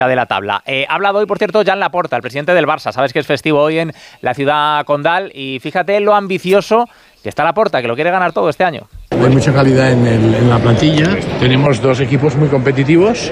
de la tabla. Ha hablado hoy, por cierto, Joan Laporta, el presidente del Barça. Sabes que es festivo hoy en la ciudad condal y fíjate lo ambicioso que está Laporta, que lo quiere ganar todo este año. Hay mucha calidad en la plantilla. Tenemos dos equipos muy competitivos